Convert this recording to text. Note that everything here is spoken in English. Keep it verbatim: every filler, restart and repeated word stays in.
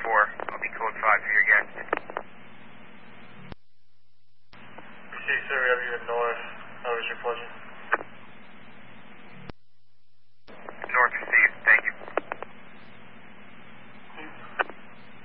four. I'll be code five for your guest. B C, sir, we have you at north. How was your pleasure?